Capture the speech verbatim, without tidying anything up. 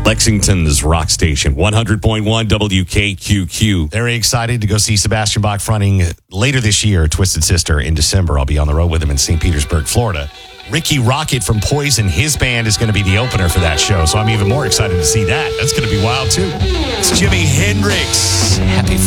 Lexington's rock station, one hundred point one W K Q Q. Very excited to go see Sebastian Bach fronting later this year, Twisted Sister, in December. I'll be on the road with him in Saint Petersburg, Florida. Ricky Rocket from Poison, his band is going to be the opener for that show, so I'm even more excited to see that. That's going to be wild, too. It's Jimi Hendrix. Happy